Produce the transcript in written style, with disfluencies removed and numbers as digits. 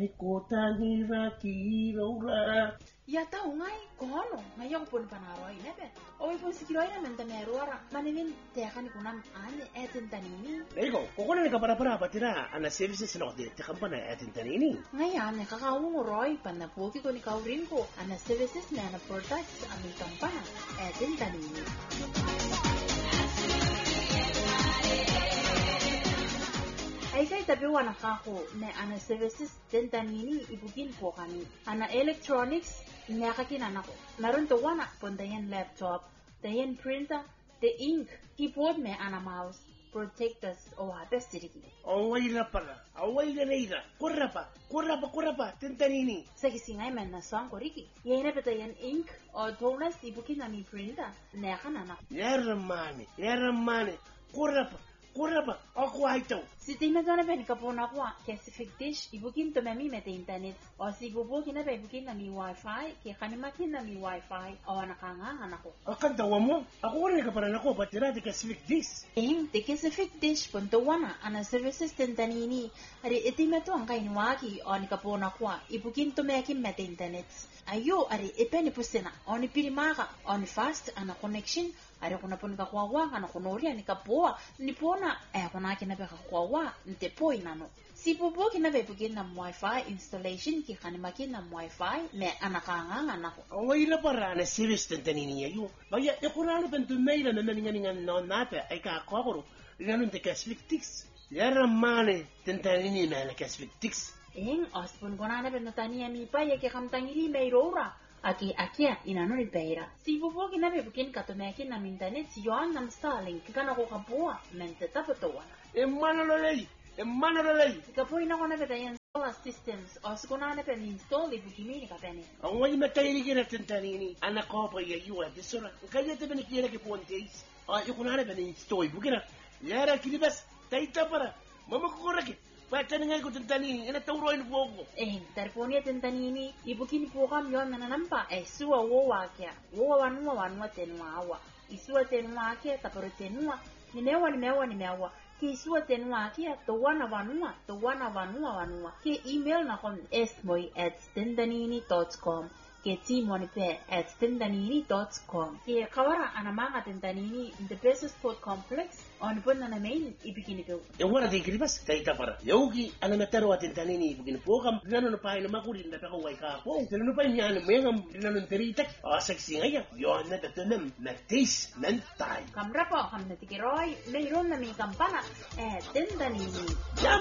Ay kotangira kirora. Ya tahu ngai kono ngai aku pun panaroi nebe. Oi pun sikiroi na mentanero maninin tekan kunam ane etentanini. Ego, kokona ka para patira ana services no de te kampana etentanini. Ngai ane kakau roi panna poki ko ni kaurin ko ana services na ana products ami kampana etentanini. Ay tapi wana kako na ana services tentanini ibukin po kami. Ana electronics nyakakin anako. Meron to wana pondayan laptop, dayan printer, the ink, keyboard me ana mouse, protectors o habes siriki. Awayla para, awayla neira. Kurapa tentanini. Sagisingay men na song koriki. Yena betayan ink o tonas ibukin ami printer nakan anak. Yaramane. Kurapa, ako aitaw. Si tingna na ben kapona ko specific dish ibukin to mami mete internet o si bubo kina ba ibukin na mi wifi ke kanimakin na mi wifi o nakanga anako. Akan tawa mo, ako rin ka para nako patira de specific dish. De specific dish punto wana ana services tentanini ari itimeto ang kainwaki o ni kapona ko ibukin to mekin mete internet. Ayo ari ipeni pusena o ni pirimaka o ni fast ana connection ari kuna pun ka kwawa ana kunori ani kapoa ni pona kuna kina be ka kwawa nte poi nano si popo kina be bugin na wifi installation ki kanimakin na wifi me ana kanga nako awayla para na service tentanini ayo vaya e kuralo pentu mail na meninga no nape ay ka kwakoro ngano te kasfiktiks yaramane tentanini na kasfiktiks ospun gona na ben tani ami pa ye ke kamtangiri meirora Aki akia inanori beira. Si bubo kina be bukin katomekin na internet si yoan nam Starlink kana ko kapua mente tapatoa. Emana lolei. Kapo ina kona be dayan solar systems os kona na be install ibukimi ka bene. Awai matayri kina tentanini ana ko pa ye yuwa disora. Kaya te bene kira ke ponteis. Yukuna na be install ibukina. Yara kilibas taita para. Mama ko korake. Patan ngay ko tentanini ina tawroin fogo. Tarponia tentanini ibukin po kam yon nananampa suwa wowa kya. Wowa wanwa tenwa awa. Isua tenwa kya taporo tenwa. Nimewa. Ke isua tenwa kya towana wanwa. Ke email na kon esmoy@tentanini.com. Ke timoni pe @tentanini.com. Ke kawara anamanga tentanini in the Best Sport Complex on pun na main ibigini ko. Wala di kribas taita para. Yogi ana metaro tentanini ibigini program dinano na pahay na makuri na tako way ka po. Dinano pa niya mayang dinano teritak. Sexy ngaya. Yo na tatunam na taste mental. Kamra po kam na tikiroy mayroon na may kampana tentanini.